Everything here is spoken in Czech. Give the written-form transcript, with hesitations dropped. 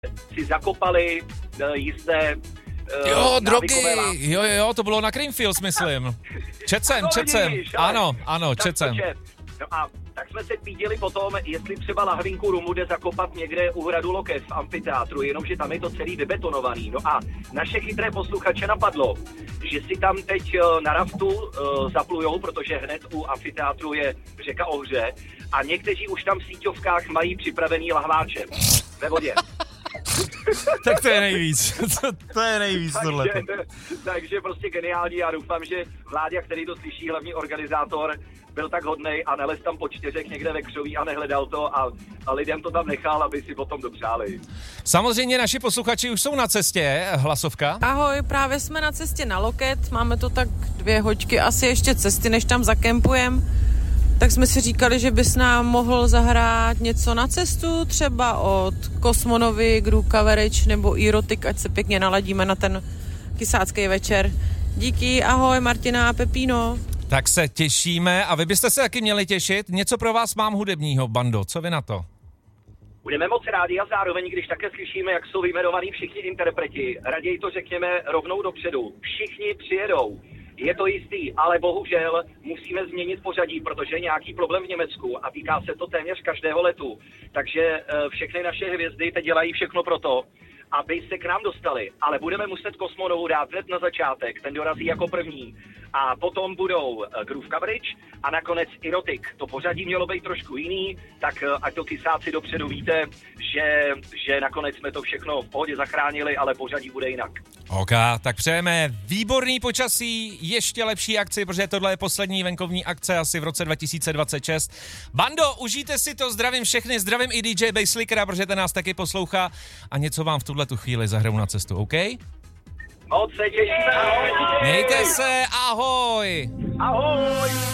si zakopali jisté Jo, drogy, jo, to bylo na Creamfields, myslím. Čecem. Ano, čecem. No a tak jsme se píděli potom, jestli třeba lahvinku rumu jde zakopat někde u hradu Loket v amfiteátru, jenomže tam je to celý vybetonovaný. No a naše chytré posluchače napadlo, že si tam teď na raftu zaplujou, protože hned u amfiteátru je řeka Ohře a někteří už tam v síťovkách mají připravený lahváče ve vodě. Tak to je nejvíc. to je nejvíc tohle. Takže prostě geniální a doufám, že Vláďa, který to slyší, hlavní organizátor, byl tak hodnej a nelez tam po 4 někde ve křoví a nehledal to a lidem to tam nechal, aby si potom dopřáli. Samozřejmě naši posluchači už jsou na cestě, hlasovka. Ahoj, právě jsme na cestě na Loket, máme to tak 2 hoďky asi ještě cesty, než tam zakempujem. Tak jsme si říkali, že bys nám mohl zahrát něco na cestu, třeba od Kosmonovy, Gru Coverage nebo Erotic, ať se pěkně naladíme na ten kysácký večer. Díky, ahoj Martina a Pepíno. Tak se těšíme a vy byste se taky měli těšit. Něco pro vás mám hudebního, Bando, co vy na to? Budeme moc rádi a zároveň, když také slyšíme, jak jsou vyjmenovaní všichni interpreti, raději to řekněme rovnou dopředu. Všichni přijedou. Je to jistý, ale bohužel musíme změnit pořadí, protože je nějaký problém v Německu a týká se to téměř každého letu. Takže všechny naše hvězdy teď dělají všechno pro to, aby se k nám dostali. Ale budeme muset Kosmonovu dát hned na začátek, ten dorazí jako první. A potom budou Groove Coverage a nakonec Erotic. To pořadí mělo být trošku jiný, tak ať to kysáci dopředu víte, že nakonec jsme to všechno v pohodě zachránili, ale pořadí bude jinak. OK, tak přejeme výborný počasí, ještě lepší akci, protože tohle je poslední venkovní akce asi v roce 2026. Bando, užijte si to, zdravím všechny, zdravím i DJ Basslickera, protože ten nás taky poslouchá a něco vám v tuhletu chvíli zahraju na cestu, OK? Moc se těšíme, ahoj! Mějte se, ahoj! Ahoj!